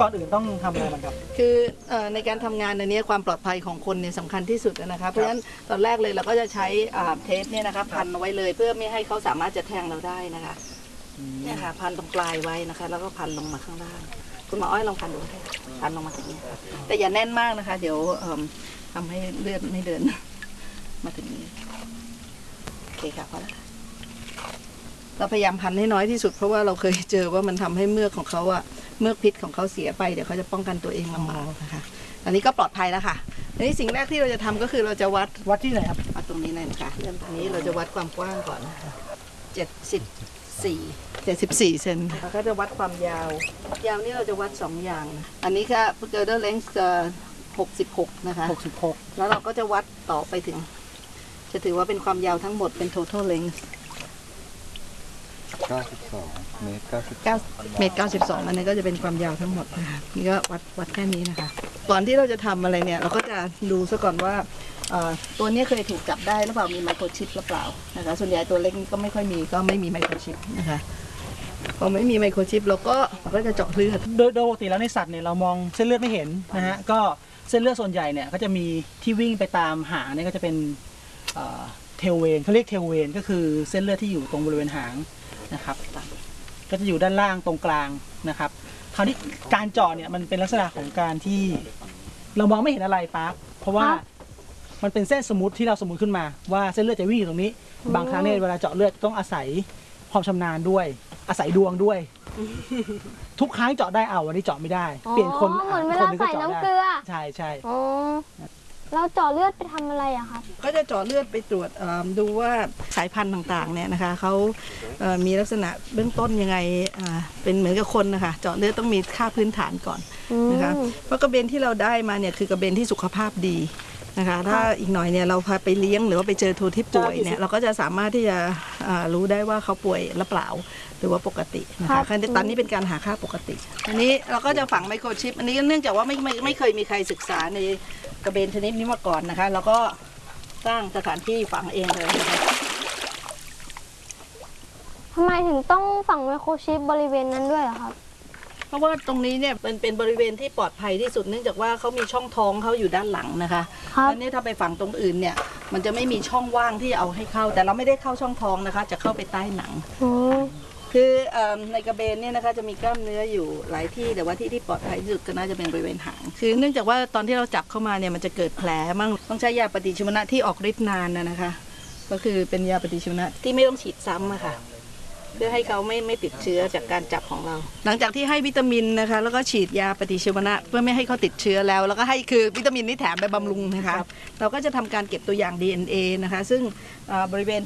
ก่อนอื่นต้องทำอะไรบ้างครับคือในการทำงานในนี้ความปลอดภัยของคนเนี่ยสำคัญที่สุดนะคะเพราะฉะนั้นตอนแรกเลยเราก็จะใช้เทปเนี่ยนะคะพันเอาไว้เลยเพื่อไม่ให้เขาสามารถจะแทงเราได้นะคะเนี่ยค่ะพันตรงปลายไว้นะคะแล้วก็พันลงมาข้างล่างคุณหมออ้อยลองพันดูพันลงมาถึงนี้แต่อย่าแน่นมากนะคะเดี๋ยวทำให้เลือดไม่เดินมาถึงนี้โอเคค่ะพอแล้วเราพยายามพันให้น้อยที่สุดเพราะว่าเราเคยเจอว่ามันทำให้เมือกของเขาอะเมือกพิษของเขาเสียไปเดี๋ยวเขาจะป้องกันตัวเองลำบากนะคะอันนี้ก็ปลอดภัยแล้วค่ะทีนี้สิ่งแรกที่เราจะทำก็คือเราจะวัดที่ไหนครับวัดตรงนี้เลยนะคะเริ่มตรงนี้เราจะวัดความกว้างก่อนนะคะ74 เซนแล้วก็จะวัดความยาวนี่เราจะวัด2อย่างอันนี้ค่ะ girdle length 66นะคะ66แล้วเราก็จะวัดต่อไปถึงจะถือว่าเป็นความยาวทั้งหมดเป็น total length 92 เมตร 92อันนี้ก็จะเป็นความยาวทั้งหมดนะคะนี่ก็วัดแค่นี้นะคะก่อนที่เราจะทำอะไรเนี่ยเราก็จะดูซะก่อนว่าตัวนี้เคยถูกจับได้หรือเปล่ามีไมโครชิปหรือเปล่านะคะส่วนใหญ่ตัวเล็กก็ไม่ค่อยมีก็ไม่มีไมโครชิปนะคะพอไม่มีไมโครชิปเราก็จะเจาะเลือดโดยปกติแล้วในสัตว์เนี่ยเรามองเส้นเลือดไม่เห็นนะฮะก็เส้นเลือดส่วนใหญ่เนี่ยก็จะมีที่วิ่งไปตามหางเนี่ยก็จะเป็นเทลเวนเขาเรียกเทลเวนก็คือเส้นเลือดที่อยู่ตรงบริเวณหางนะครับก็จะอยู่ด้านล่างตรงกลางนะครับคราวนี้การเจาะเนี่ยมันเป็นลักษณะของการที่เรามองไม่เห็นอะไรปั๊บเพราะว่ามันเป็นเส้นสมมติที่เราสมมติขึ้นมาว่าเส้นเลือดจะวิ่งอยู่ตรงนี้บางครั้งเนี่ยเวลาเจาะเลือดต้องอาศัยความชำนาญด้วยอาศัยดวงด้วยทุกครั้งเจาะได้วันนี้เจาะไม่ได้เปลี่ยนคนเหมือนเวลาใส่น้ำเกลือใช่เราเจาะเลือดไปทำอะไรอะครับก็จะเจาะเลือดไปตรวจดูว่าสายพันธุ์ต่างๆเนี่ยนะคะเขามีลักษณะเบื้องต้นยังไงเป็นเหมือนกับคนนะคะเจาะเลือดต้องมีค่าพื้นฐานก่อนนะคะเพราะกระเบนที่เราได้มาเนี่ยคือกระเบนที่สุขภาพดีนะคะถ้าอีกหน่อยเนี่ยเราพาไปเลี้ยงหรือว่าไปเจอทูที่ป่วยเนี่ยเราก็จะสามารถที่จะรู้ได้ว่าเขาป่วยหรือเปล่าหรือว่าปกตินะคะตอนนี้เป็นการหาค่าปกติอันนี้เราก็จะฝังไมโครชิปอันนี้เนื่องจากว่าไม่เคยมีใครศึกษาในกระเบนชนิดนี้มาก่อนนะคะแล้วก็สร้างสถานที่ฝังเองเลยนะคะทำไมถึงต้องฝังไมโครชิปบริเวณนั้นด้วยครับเพราะว่าตรงนี้เนี่ยเป็นบริเวณที่ปลอดภัยที่สุดเนื่องจากว่าเขามีช่องท้องเขาอยู่ด้านหลังนะคะแล้วนี่ถ้าไปฝังตรงอื่นเนี่ยมันจะไม่มีช่องว่างที่เอาให้เข้าแต่เราไม่ได้เข้าช่องท้องนะคะจะเข้าไปใต้หนังคือในกระเบนเนี่ยนะคะจะมีกล้ามเนื้ออยู่หลายที่แต่ว่าที่ปลอดภัยที่สุดก็น่าจะเป็นบริเวณหางคือเนื่องจากว่าตอนที่เราจับเข้ามาเนี่ยมันจะเกิดแผลมั่งต้องใช้ยาปฏิชีวนะที่ออกฤทธิ์นานนะคะก็คือเป็นยาปฏิชีวนะที่ไม่ต้องฉีดซ้ำอะค่ะเพื่อให้เขาไม่ติดเชื้อจากการจับของเราหลังจากที่ให้วิตามินนะคะแล้วก็ฉีดยาปฏิชีวนะเพื่อไม่ให้เขาติดเชื้อแล้วก็ให้คือวิตามินนี้แถมไปบำรุงนะคะเราก็จะทำการเก็บตัวอย่าง DNA นะคะซึ่งบริเวณ